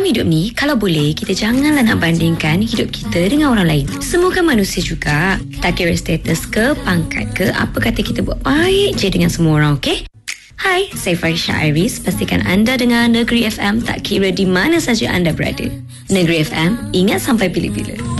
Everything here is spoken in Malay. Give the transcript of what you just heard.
hidup ni, kalau boleh, kita janganlah nak bandingkan hidup kita dengan orang lain. Semua kan manusia juga. Tak kira status ke, pangkat ke, apa kata kita buat baik je dengan semua orang, okey? Hai, saya Farisha Iris. Pastikan anda dengar Negeri FM tak kira di mana saja anda berada. Negeri FM, ingat sampai bila-bila.